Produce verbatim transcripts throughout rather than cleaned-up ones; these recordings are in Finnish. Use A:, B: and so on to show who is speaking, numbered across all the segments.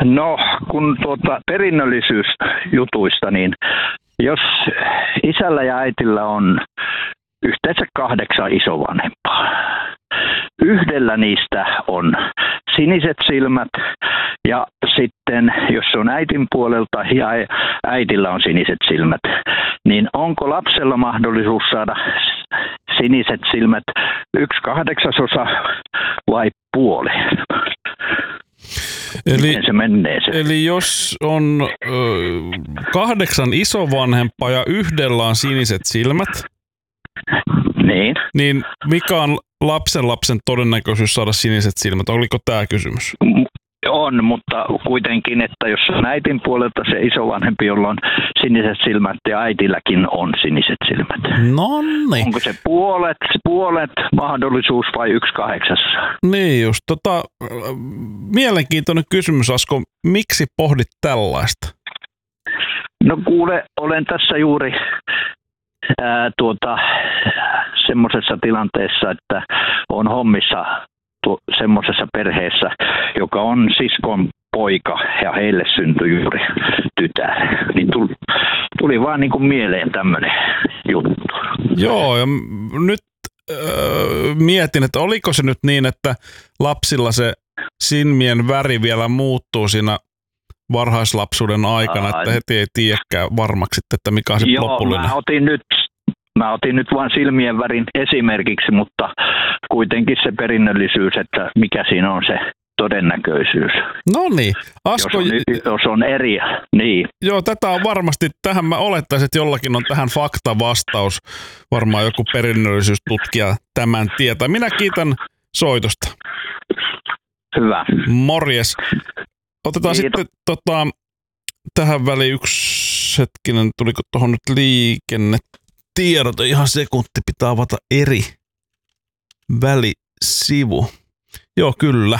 A: No, kun tuota perinnöllisyysjutuista, niin jos isällä ja äitillä on yhteensä kahdeksan isovanhempaa, yhdellä niistä on siniset silmät ja sitten, jos se on äitin puolelta ja äidillä on siniset silmät, niin onko lapsella mahdollisuus saada siniset silmät yksi kahdeksasosa vai puoli?
B: Eli,
A: se menee se?
B: eli jos on ö, kahdeksan isovanhempaa ja yhdellä on siniset silmät,
A: niin,
B: niin mikä on lapsen lapsen todennäköisyys saada siniset silmät? Oliko tämä kysymys?
A: On, mutta kuitenkin, että jos on äitin puolelta se isovanhempi, jolla on siniset silmät ja äitilläkin on siniset silmät.
B: Nonni.
A: Onko se puolet, puolet mahdollisuus vai yksi kahdeksasosa?
B: Niin just. Tota, mielenkiintoinen kysymys, Asko. Miksi pohdit tällaista?
A: No kuule, olen tässä juuri ää, tuota, semmoisessa tilanteessa, että on hommissa semmoisessa perheessä, joka on siskon poika ja heille syntyi juuri tytär. Niin tuli, tuli vaan niin kuin mieleen tämmöinen juttu.
B: Joo, ja nyt äh, mietin, että oliko se nyt niin, että lapsilla se silmien väri vielä muuttuu siinä varhaislapsuuden aikana, Aa, että heti ei tiedäkään varmaksi, että mikä on se
A: joo,
B: lopullinen.
A: Mä otin nyt Mä otin nyt vain silmien värin esimerkiksi, mutta kuitenkin se perinnöllisyys, että mikä siinä on se todennäköisyys.
B: No niin, Asko...
A: Jos on, jos on eri, niin.
B: Joo, tätä on varmasti, tähän mä olettaisin, että jollakin on tähän fakta-vastaus. Varmaan joku perinnöllisyystutkija tämän tietää. Minä kiitän soitosta.
A: Hyvä.
B: Morjes. Otetaan Kiitos. sitten tota, tähän väliin yksi hetkinen, tuliko tuohon nyt liikenne? Tiedot, ihan sekunti, pitää avata eri välisivu. Joo, kyllä.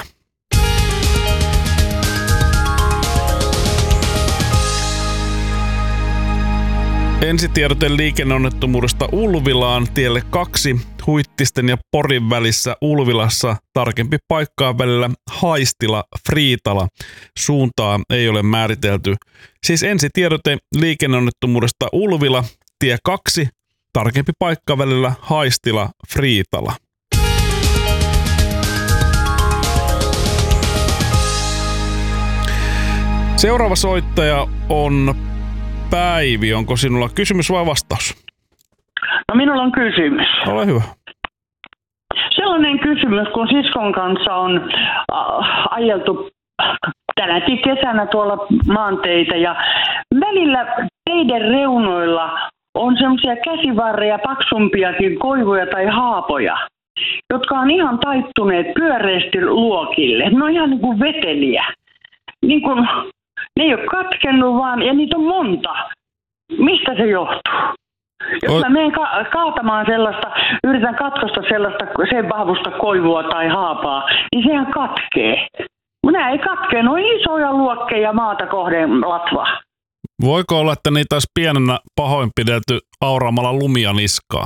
B: Ensitiedote liikenneonnettomuudesta Ulvilaan tielle kaksi Huittisten ja Porin välissä Ulvilassa, tarkempi paikkaa välillä Haistila-Friitala. Suuntaa ei ole määritelty. Siis ensitiedote liikenneonnettomuudesta Ulvila, tie kaksi, tarkempi paikka välillä Haistila-Friitala. Seuraava soittaja on Päivi. Onko sinulla kysymys vai vastaus?
C: No minulla on kysymys.
B: Ole hyvä.
C: Sellainen kysymys, kun siskon kanssa on äh, ajeltu tänäkin kesänä tuolla maanteitä ja välillä teiden reunoilla on semmoisia käsivarreja, paksumpiakin koivuja tai haapoja, jotka on ihan taittuneet pyöreästi luokille. Ne on ihan niin kuin veteliä. Niin kuin, ne ei ole katkennut vaan, ja niitä on monta. Mistä se johtuu? Jos mä menen ka- kaatamaan sellaista, yritän katkosta sellaista sen vahvusta koivua tai haapaa, niin sehän katkee. Nämä ei katkee, ne on isoja luokkeja maata kohden latva.
B: Voiko olla, että niitä olisi pienenä pahoinpidelty auraamalla lumia niskaa?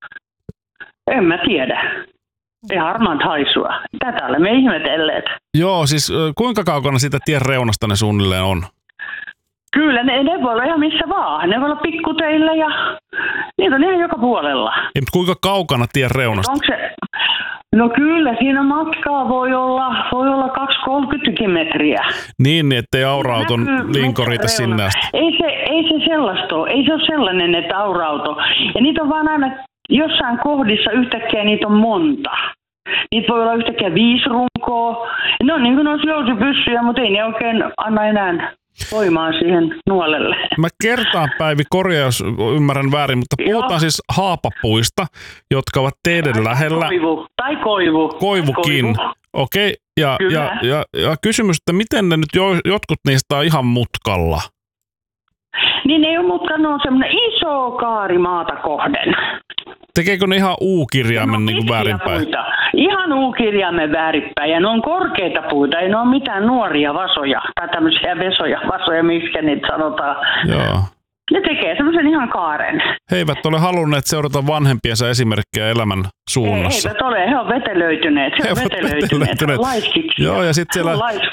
C: En mä tiedä. Ei harmaan haisua. Tätä olemme ihmetelleet.
B: Joo, siis kuinka kaukana siitä tien reunasta ne suunnilleen on?
C: Kyllä, ne, ne voi olla ihan missä vaan. Ne voi olla pikkuteillä ja niitä on ihan joka puolella.
B: Ei, mutta kuinka kaukana tien reunasta?
C: Onko se... No kyllä, siinä matkaa voi olla, voi olla kaksikymmentä kolmekymmentä metriä.
B: Niin, ettei aura-auton linko riitä sinne asti.
C: Ei se, ei se sellaista ole. Ei se ole sellainen, että aura-auto. Ja niitä on vaan aina jossain kohdissa yhtäkkiä niitä on monta. Niitä voi olla yhtäkkiä viisi runkoa. Ne on niin kuin olisi jousipyssyjä, mutta ei ne oikein anna enää voimaa siihen nuolelle.
B: Mä kertaan, Päivi, korjaa, jos ymmärrän väärin, mutta puhutaan Joo. siis haapapuista, jotka ovat teidän lähellä.
C: Koivu. Tai koivu.
B: Koivukin.
C: Koivu.
B: Okei. Ja, ja, ja, ja kysymys, että miten ne nyt jo, jotkut niistä on ihan mutkalla?
C: Niin ne ei ole mutkalla, ne on semmoinen iso kaari maata kohden.
B: Tekeekö ne ihan U-kirjaimen no, niin kuin väärinpäin?
C: Puita. Ihan U-kirjaimen väärinpäin. Ja ne on korkeita puita, ei ne ole mitään nuoria vasoja tai tämmöisiä vesoja, vasoja, miksi niitä sanotaan.
B: Joo.
C: Ne tekee semmoisen ihan kaaren.
B: He eivät ole halunneet seurata vanhempiensa esimerkkejä elämän suunnassa.
C: He eivät ole, he on vetelöityneet. He, he on vetelöityneet. vetelöityneet.
B: Joo, ja sitten siellä